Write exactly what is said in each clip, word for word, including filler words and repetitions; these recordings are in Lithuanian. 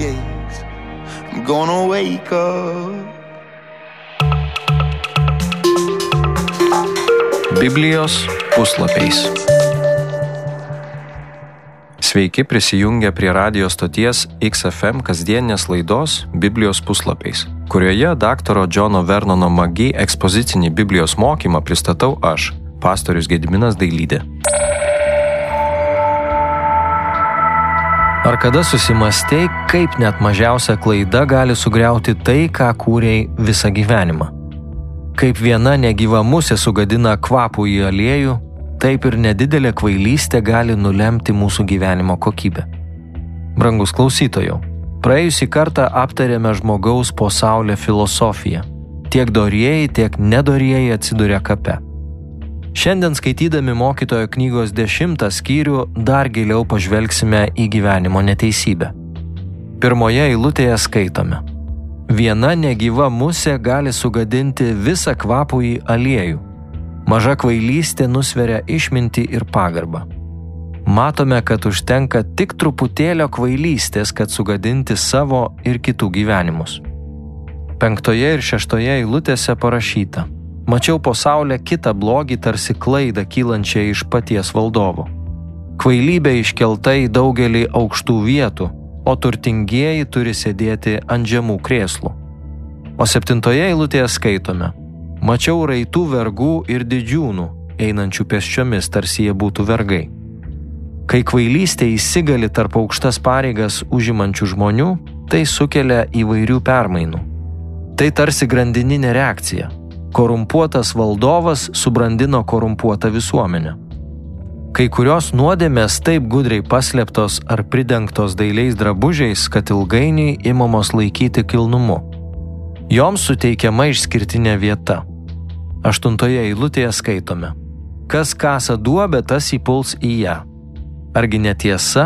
gaze. I'm gonna wake up. Biblijos puslapiais. Sveiki prisijungę prie radijo stoties X F M kasdienės laidos Biblijos puslapiais, kurioje daktaro Džono Vernono Magi ekspozicinį Biblijos mokymą pristatau aš, pastorius Gediminas Dailydė. Ar kada susimastei, kaip net mažiausia klaida gali sugriauti tai, ką kūrei visą gyvenimą? Kaip viena negyva musė sugadina kvapų į aliejų, taip ir nedidelė kvailystė gali nulemti mūsų gyvenimo kokybę. Brangus klausytojau, praėjusį kartą aptarėme žmogaus po saulę filosofiją. Tiek dorieji, tiek nedorieji atsiduria kape. Šiandien skaitydami mokytojo knygos dešimtą skyrių dar giliau pažvelgsime į gyvenimo neteisybę. Pirmoje eilutėje skaitome: viena negyva musė gali sugadinti visą kvapųjį aliejų. Maža kvailystė nusveria išmintį ir pagarbą. Matome, kad užtenka tik truputėlio kvailystės, kad sugadinti savo ir kitų gyvenimus. Penktoje ir šeštoje eilutėse parašyta: mačiau po saulę kitą blogį tarsi klaidą kylančią iš paties valdovo. Kvailybė iškelta į daugelį aukštų vietų, o turtingieji turi sėdėti ant žemų krėslų. O septintoje eilutėje skaitome: mačiau raitų vergų ir didžiūnų, einančių pėsčiomis, tarsi jie būtų vergai. Kai kvailystė įsigali tarp aukštas pareigas užimančių žmonių, tai sukelia įvairių permainų. Tai tarsi grandininė reakcija. Korumpuotas valdovas subrandino korumpuotą visuomenę. Kai kurios nuodėmės taip gudriai paslėptos ar pridengtos dailiais drabužiais, kad ilgainiui imamos laikyti kilnumu. Joms suteikiama išskirtinė vieta. Aštuntoje eilutėje skaitome: kas kasa duobę, tas įpuls į ją. Argi netiesa?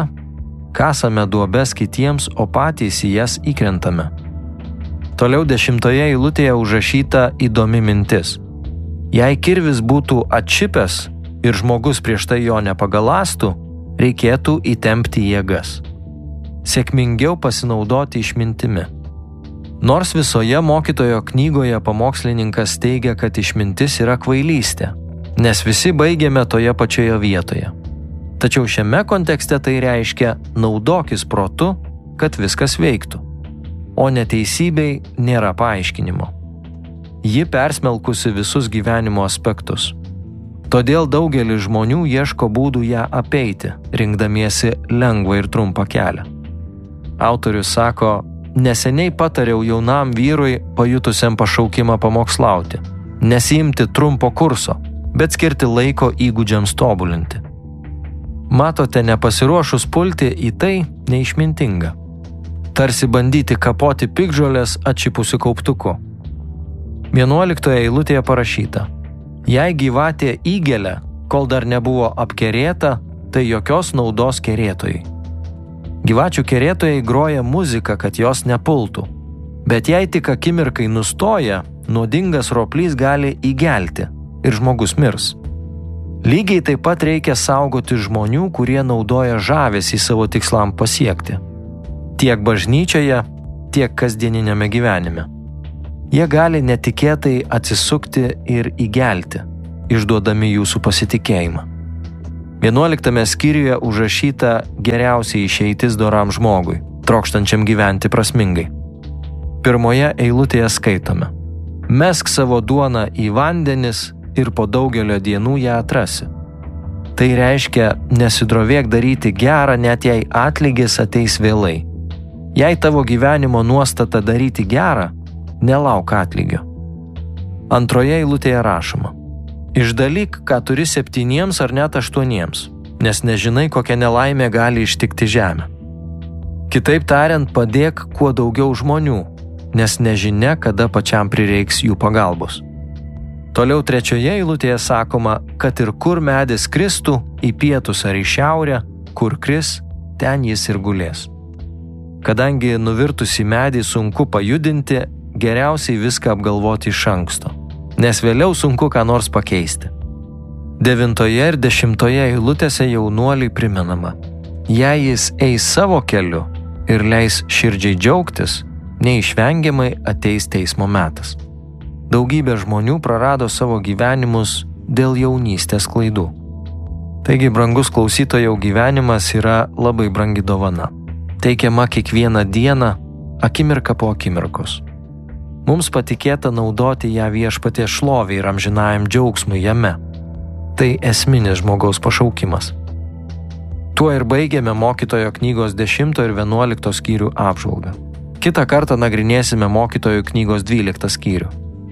Kasame duobes kitiems, o patys į jas įkrentame. Toliau dešimtoje eilutėje užrašyta įdomi mintis. Jei kirvis būtų atšipęs ir žmogus prieš tai jo nepagalastų, reikėtų įtempti jėgas. Sėkmingiau pasinaudoti išmintimi. Nors visoje mokytojo knygoje pamokslininkas teigia, kad išmintis yra kvailystė, nes visi baigiame toje pačioje vietoje. Tačiau šiame kontekste tai reiškia naudokis protu, kad viskas veiktų. O neteisybei nėra paaiškinimo. Ji persmelkusi visus gyvenimo aspektus. Todėl daugelis žmonių ieško būdų ją apeiti, rinkdamiesi lengvą ir trumpą kelią. Autorius sako: neseniai patariau jaunam vyrui, pajutusiam pašaukimą pamokslauti, nesiimti trumpo kurso, bet skirti laiko įgūdžiams tobulinti. Matote, nepasiruošus pulti į tai neišmintinga. Tarsi bandyti kapoti piktžolės atšipusiu kauptuku. Vienuoliktoje eilutėje parašyta: jei gyvatė įgelia, kol dar nebuvo apkerėta, tai jokios naudos kerėtojai. Gyvačių kerėtojai groja muziką, kad jos nepultų. Bet jei tik akimirkai nustoja, nuodingas roplys gali įgelti ir žmogus mirs. Lygiai taip pat reikia saugoti žmonių, kurie naudoja žavesį savo tikslam pasiekti. Tiek bažnyčioje, tiek kasdieninėme gyvenime. Jie gali netikėtai atsisukti ir įgelti, išduodami jūsų pasitikėjimą. Vienuoliktame skyriuje užrašyta geriausiai išeitis doram žmogui, trokštančiam gyventi prasmingai. Pirmoje eilutėje skaitome: mesk savo duoną į vandenis ir po daugelio dienų ją atrasi. Tai reiškia, nesidrovėk daryti gerą, net jei atlygis ateis vėlai. Jei tavo gyvenimo nuostata daryti gerą, nelauk atlygio. Antroje eilutėje rašoma: išdalyk, ką turi septyniems ar net aštuoniems, nes nežinai, kokia nelaimė gali ištikti žemę. Kitaip tariant, padėk kuo daugiau žmonių, nes nežinia, kada pačiam prireiks jų pagalbos. Toliau trečioje eilutėje sakoma, kad ir kur medis kristų, į pietus ar į šiaurę, kur kris, ten jis ir gulės. Kadangi nuvirtusį medį sunku pajudinti, geriausiai viską apgalvoti iš anksto, nes vėliau sunku ką nors pakeisti. Devintoje ir dešimtoje eilutėse jaunuoliui primenama: jei jis eis savo keliu, ir leis širdžiai džiaugtis, neišvengiamai ateis teismo metas. Daugybė žmonių prarado savo gyvenimus dėl jaunystės klaidų. Taigi, brangus klausytojau, gyvenimas yra labai brangi dovana. Teikiama kiekvieną dieną, akimirką po akimirkos. Mums patikėta naudoti ją Viešpaties šlovei ir amžinajam džiaugsmui jame. Tai esminis žmogaus pašaukimas. Tuo ir baigėme mokytojo knygos dešimto ir vienuolikto skyrių apžvalgą. Kitą kartą nagrinėsime mokytojo knygos dvyliktą skyrių.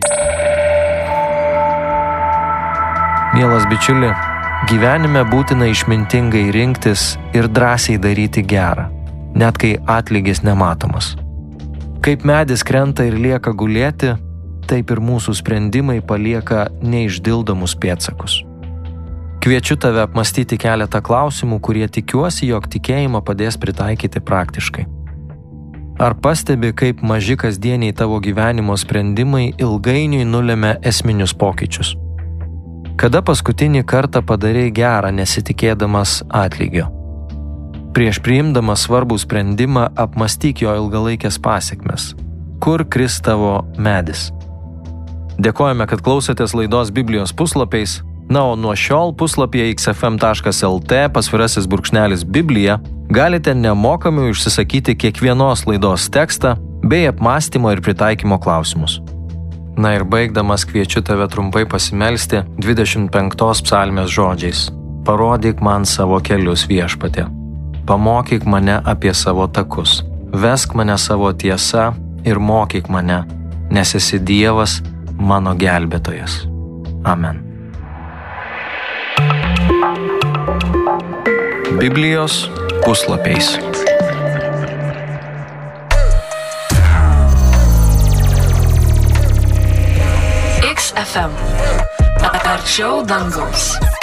Mielas bičiuli, gyvenime būtina išmintingai rinktis ir drąsiai daryti gerą, net kai atlygis nematomas. Kaip medis krenta ir lieka gulėti, taip ir mūsų sprendimai palieka neišdildomus pėdsakus. Kviečiu tave apmąstyti keletą klausimų, kurie tikiuosi, jog tikėjimą padės pritaikyti praktiškai. Ar pastebi, kaip maži kasdieniai tavo gyvenimo sprendimai ilgainiui nulemia esminius pokyčius? Kada paskutinį kartą padarei gerą, nesitikėdamas atlygio? Prieš priimdamas svarbų sprendimą apmąstyk jo ilgalaikės pasekmes. Kur kris tavo medis? Dėkojame, kad klausotės laidos Biblijos puslapiais. Na, o nuo šiol puslapyje x f m taškas l t pasvirasis brūkšnelis Biblija galite nemokamai užsisakyti kiekvienos laidos tekstą bei apmąstymo ir pritaikymo klausimus. Na ir baigdamas kviečiu tave trumpai pasimelsti dvidešimt penktos psalmės žodžiais. Parodyk man savo kelius, Viešpatie. Pamokyk mane apie savo takus. Vesk mane savo tiesa ir mokyk mane, nes esi Dievas, mano gelbėtojas. Amen. Biblijos puslapiais. X F M. Arčiau dangaus.